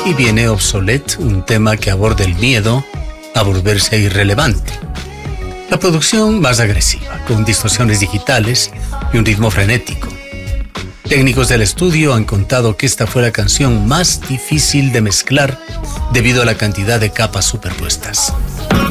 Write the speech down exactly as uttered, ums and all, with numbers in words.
y viene Obsolete, un tema que aborda el miedo a volverse irrelevante. La producción más agresiva, con distorsiones digitales y un ritmo frenético. Técnicos del estudio han contado que esta fue la canción más difícil de mezclar debido a la cantidad de capas superpuestas.